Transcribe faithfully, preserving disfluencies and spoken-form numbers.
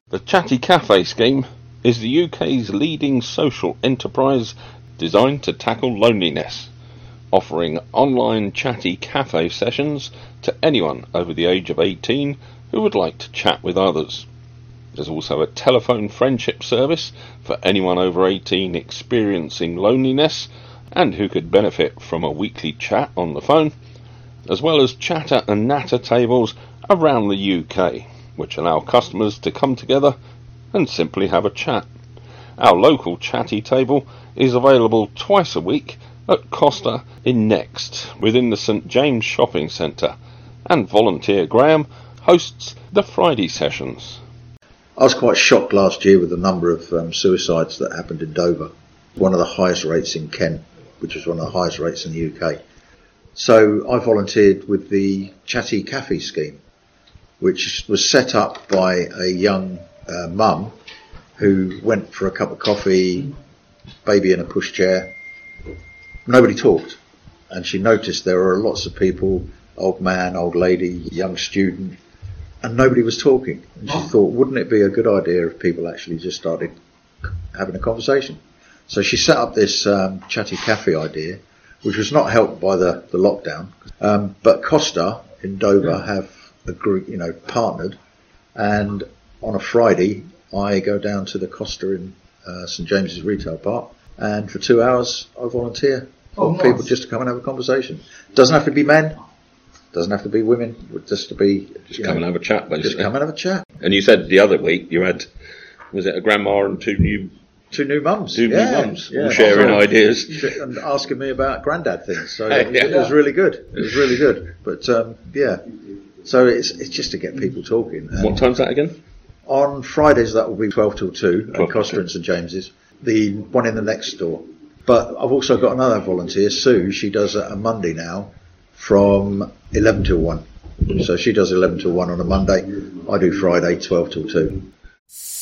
The Chatty Cafe scheme is the U K's leading social enterprise designed to tackle loneliness, offering online chatty cafe sessions to anyone over the age of eighteen who would like to chat with others. There's also a telephone friendship service for anyone over eighteen experiencing loneliness and who could benefit from a weekly chat on the phone, as well as chatter and natter tables around the U K, which allow customers to come together and simply have a chat. Our local chatty table is available twice a week at Costa in Next, within the St James Shopping Centre, and Volunteer Graham hosts the Friday sessions. I was quite shocked last year with the number of um, suicides that happened in Dover, one of the highest rates in Kent, which was one of the highest rates in the U K. So I volunteered with the Chatty Cafe scheme, which was set up by a young uh, mum who went for a cup of coffee, baby in a pushchair. Nobody talked, and she noticed there were lots of people, old man, old lady, young student, and nobody was talking. And she thought, wouldn't it be a good idea if people actually just started having a conversation? So she set up this um, Chatty Cafe idea, which was not helped by the, the lockdown. Um, but Costa in Dover have a group, you know, partnered, and on a Friday I go down to the Costa in uh, St James's Retail Park, and for two hours I volunteer for oh, nice. people just to come and have a conversation. Doesn't have to be men, doesn't have to be women, just to be Just come know, and have a chat, basically. Just come and have a chat. And you said the other week you had, was it a grandma and two new Two new mums, two yeah, new mums, yeah. all sharing also, ideas and asking me about granddad things. So yeah. it was really good. It was really good. But um, yeah, so it's it's just to get people talking. And what time's that again? On Fridays that will be twelve till two at Costa two. and St James's. The one in the next door. But I've also got another volunteer, Sue. She does it a Monday now from eleven till one. So she does eleven till one on a Monday. I do Friday twelve till two.